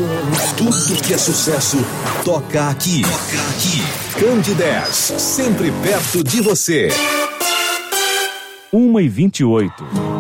Tudo que é sucesso toca aqui. Candidez, sempre perto de você. 1h28.